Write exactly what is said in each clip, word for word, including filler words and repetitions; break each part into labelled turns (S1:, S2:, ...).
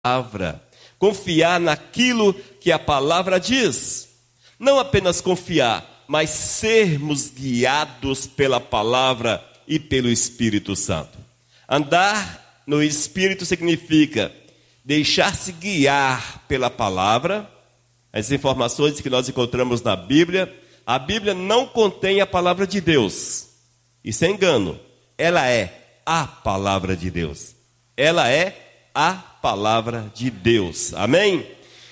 S1: palavra. Confiar naquilo que a palavra diz. Não apenas confiar, mas sermos guiados pela palavra e pelo Espírito Santo. Andar no Espírito significa deixar-se guiar pela palavra. As informações que nós encontramos na Bíblia, a Bíblia não contém a palavra de Deus. Isso é engano. Ela é a palavra de Deus. Ela é a palavra de Deus. Amém?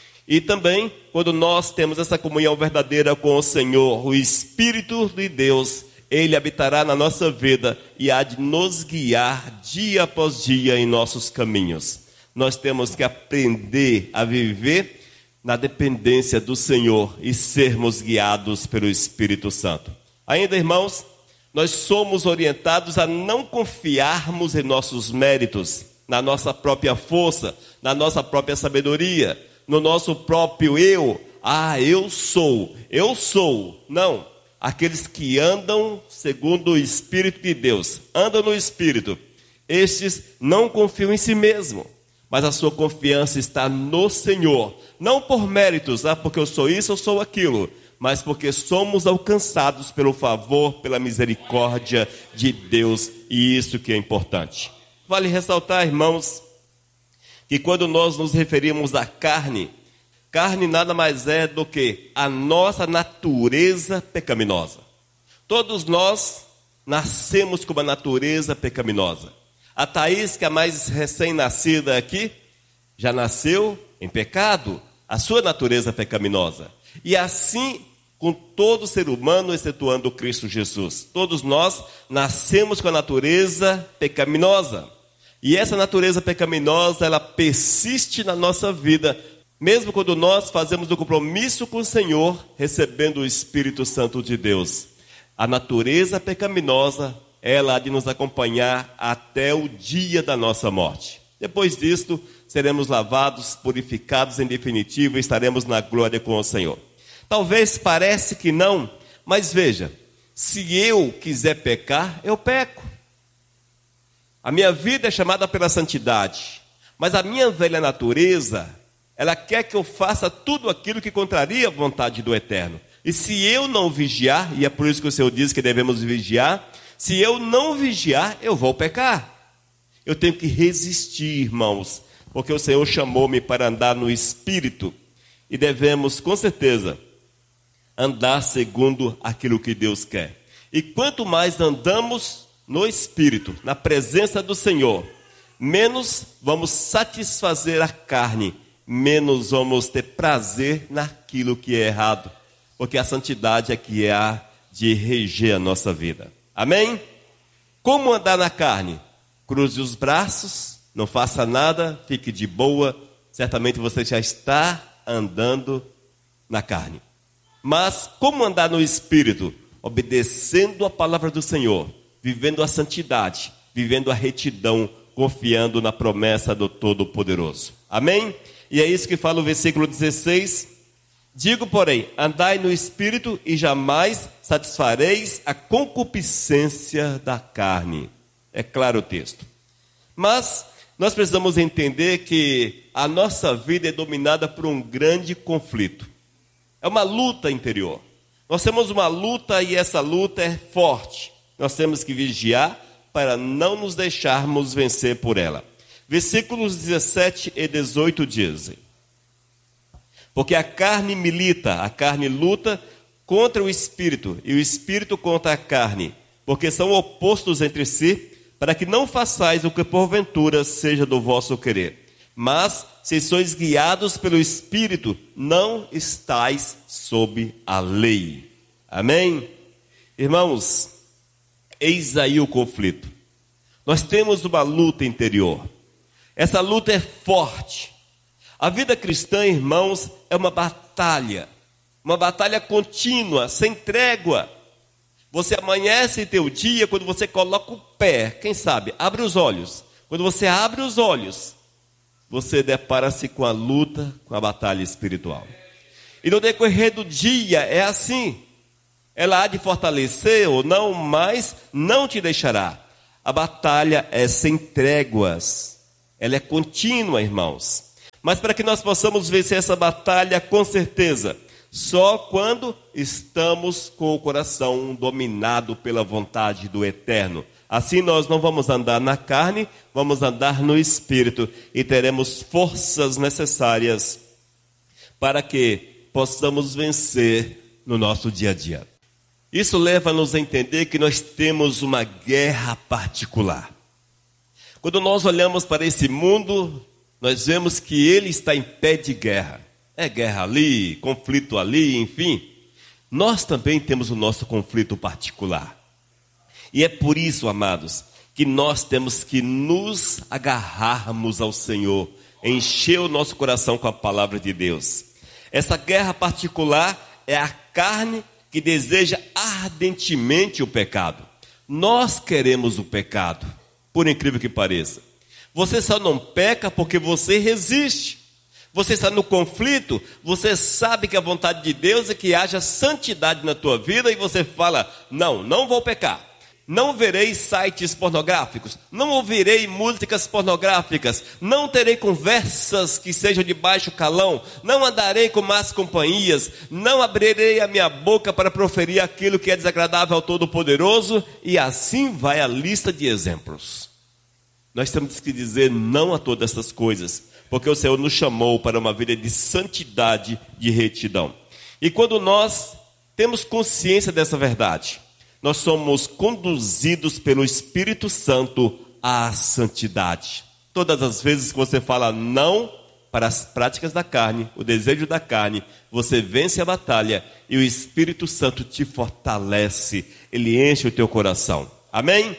S1: E também, quando nós temos essa comunhão verdadeira com o Senhor, o Espírito de Deus, Ele habitará na nossa vida e há de nos guiar dia após dia em nossos caminhos. Nós temos que aprender a viver na dependência do Senhor e sermos guiados pelo Espírito Santo. Ainda, irmãos, nós somos orientados a não confiarmos em nossos méritos, na nossa própria força, na nossa própria sabedoria, no nosso próprio eu. Ah, eu sou, eu sou. Não, aqueles que andam segundo o Espírito de Deus, andam no Espírito, estes não confiam em si mesmo, mas a sua confiança está no Senhor. Não por méritos, ah, porque eu sou isso, eu sou aquilo, mas porque somos alcançados pelo favor, pela misericórdia de Deus, e isso que é importante. Vale ressaltar, irmãos, que quando nós nos referimos à carne, carne nada mais é do que a nossa natureza pecaminosa. Todos nós nascemos com uma natureza pecaminosa. A Thaís, que é a mais recém-nascida aqui, já nasceu em pecado, a sua natureza pecaminosa. E assim com todo ser humano, excetuando Cristo Jesus. Todos nós nascemos com a natureza pecaminosa. E essa natureza pecaminosa, ela persiste na nossa vida, mesmo quando nós fazemos o compromisso com o Senhor, recebendo o Espírito Santo de Deus. A natureza pecaminosa, ela há de nos acompanhar até o dia da nossa morte. Depois disto, seremos lavados, purificados em definitivo e estaremos na glória com o Senhor. Talvez pareça que não, mas veja, se eu quiser pecar, eu peco. A minha vida é chamada pela santidade, mas a minha velha natureza, ela quer que eu faça tudo aquilo que contraria a vontade do Eterno. E se eu não vigiar, e é por isso que o Senhor diz que devemos vigiar, se eu não vigiar, eu vou pecar. Eu tenho que resistir, irmãos, porque o Senhor chamou-me para andar no Espírito, e devemos, com certeza, andar segundo aquilo que Deus quer. E quanto mais andamos no Espírito, na presença do Senhor, menos vamos satisfazer a carne, menos vamos ter prazer naquilo que é errado, porque a santidade é que há de reger a nossa vida. Amém? Como andar na carne? Cruze os braços, não faça nada, fique de boa, certamente você já está andando na carne. Mas como andar no Espírito? Obedecendo a palavra do Senhor, vivendo a santidade, vivendo a retidão, confiando na promessa do Todo-Poderoso. Amém? E é isso que fala o versículo dezesseis. Digo, porém, andai no Espírito e jamais satisfareis a concupiscência da carne. É claro o texto. Mas nós precisamos entender que a nossa vida é dominada por um grande conflito. É uma luta interior. Nós temos uma luta e essa luta é forte. Nós temos que vigiar para não nos deixarmos vencer por ela. Versículos dezessete e dezoito dizem: porque a carne milita, a carne luta contra o Espírito, e o Espírito contra a carne, porque são opostos entre si, para que não façais o que porventura seja do vosso querer. Mas, se sois guiados pelo Espírito, não estáis sob a lei. Amém? Irmãos, eis aí o conflito. Nós temos uma luta interior. Essa luta é forte. A vida cristã, irmãos, é uma batalha. Uma batalha contínua, sem trégua. Você amanhece teu dia quando você coloca o pé, quem sabe, abre os olhos. Quando você abre os olhos, você depara-se com a luta, com a batalha espiritual. E no decorrer do dia é assim. Ela há de fortalecer ou não, mas não te deixará. A batalha é sem tréguas. Ela é contínua, irmãos. Mas para que nós possamos vencer essa batalha, com certeza, só quando estamos com o coração dominado pela vontade do Eterno. Assim nós não vamos andar na carne, vamos andar no Espírito e teremos forças necessárias para que possamos vencer no nosso dia a dia. Isso leva-nos a entender que nós temos uma guerra particular. Quando nós olhamos para esse mundo, nós vemos que ele está em pé de guerra. É guerra ali, conflito ali, enfim. Nós também temos o nosso conflito particular. E é por isso, amados, que nós temos que nos agarrarmos ao Senhor, encher o nosso coração com a palavra de Deus. Essa guerra particular é a carne que deseja ardentemente o pecado. Nós queremos o pecado, por incrível que pareça. Você só não peca porque você resiste. Você está no conflito, você sabe que a vontade de Deus é que haja santidade na tua vida e você fala, não, não vou pecar. Não verei sites pornográficos, não ouvirei músicas pornográficas, não terei conversas que sejam de baixo calão, não andarei com más companhias, não abrirei a minha boca para proferir aquilo que é desagradável ao Todo-Poderoso, e assim vai a lista de exemplos. Nós temos que dizer não a todas essas coisas, porque o Senhor nos chamou para uma vida de santidade, de retidão. E quando nós temos consciência dessa verdade, nós somos conduzidos pelo Espírito Santo à santidade. Todas as vezes que você fala não para as práticas da carne, o desejo da carne, você vence a batalha e o Espírito Santo te fortalece, ele enche o teu coração. Amém?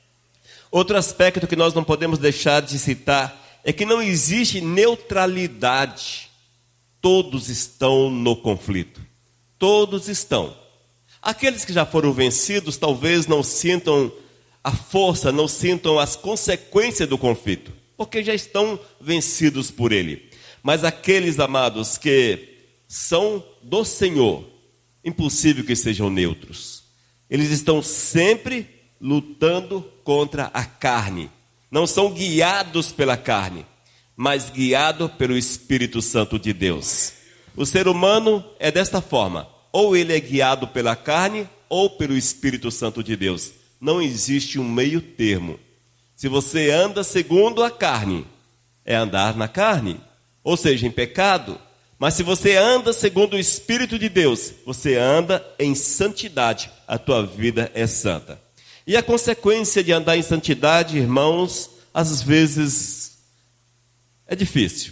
S1: Outro aspecto que nós não podemos deixar de citar é que não existe neutralidade. Todos estão no conflito. Todos estão. Aqueles que já foram vencidos talvez não sintam a força, não sintam as consequências do conflito, porque já estão vencidos por ele. Mas aqueles, amados, que são do Senhor, impossível que sejam neutros. Eles estão sempre lutando contra a carne. Não são guiados pela carne, mas guiados pelo Espírito Santo de Deus. O ser humano é desta forma. Ou ele é guiado pela carne, ou pelo Espírito Santo de Deus. Não existe um meio termo. Se você anda segundo a carne, é andar na carne, ou seja, em pecado. Mas se você anda segundo o Espírito de Deus, você anda em santidade, a tua vida é santa. E a consequência de andar em santidade, irmãos, às vezes é difícil.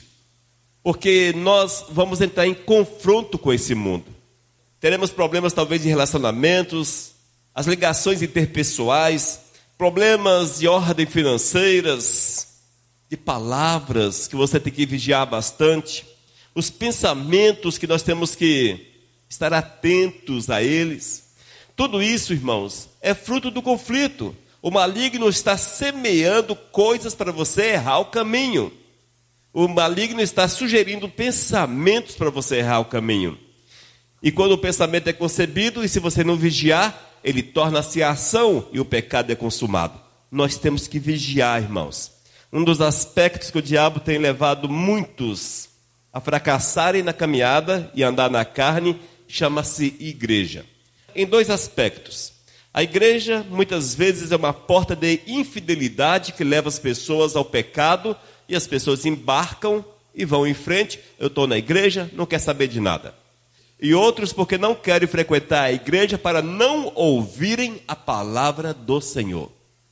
S1: Porque nós vamos entrar em confronto com esse mundo. Teremos problemas talvez de relacionamentos, as ligações interpessoais, problemas de ordem financeiras, de palavras que você tem que vigiar bastante, os pensamentos que nós temos que estar atentos a eles. Tudo isso, irmãos, é fruto do conflito. O maligno está semeando coisas para você errar o caminho. O maligno está sugerindo pensamentos para você errar o caminho. E quando o pensamento é concebido, e se você não vigiar, ele torna-se ação e o pecado é consumado. Nós temos que vigiar, irmãos. Um dos aspectos que o diabo tem levado muitos a fracassarem na caminhada e andar na carne, chama-se igreja. Em dois aspectos. A igreja, muitas vezes, é uma porta de infidelidade que leva as pessoas ao pecado, e as pessoas embarcam e vão em frente. Eu estou na igreja, não quero saber de nada. E outros porque não querem frequentar a igreja para não ouvirem a palavra do Senhor.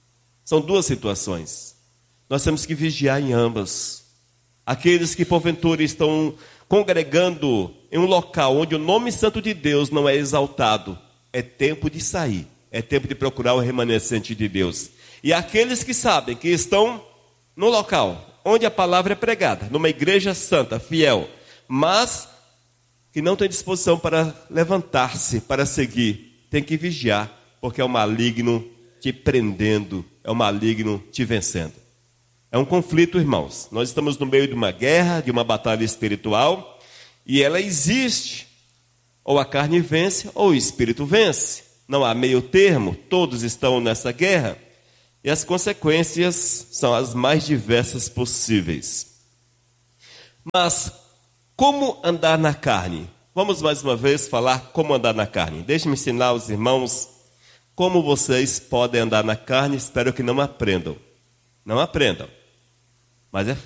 S1: São duas situações. Nós temos que vigiar em ambas. Aqueles que porventura estão congregando em um local onde o nome santo de Deus não é exaltado, é tempo de sair, é tempo de procurar o remanescente de Deus. E aqueles que sabem que estão no local onde a palavra é pregada, numa igreja santa, fiel, mas que não tem disposição para levantar-se, para seguir, tem que vigiar, porque é o maligno te prendendo, é o maligno te vencendo. É um conflito, irmãos. Nós estamos no meio de uma guerra, de uma batalha espiritual, e ela existe. Ou a carne vence, ou o espírito vence. Não há meio termo, todos estão nessa guerra, e as consequências são as mais diversas possíveis. Mas como andar na carne? Vamos mais uma vez falar como andar na carne. Deixe-me ensinar os irmãos como vocês podem andar na carne. Espero que não aprendam. Não aprendam. Mas é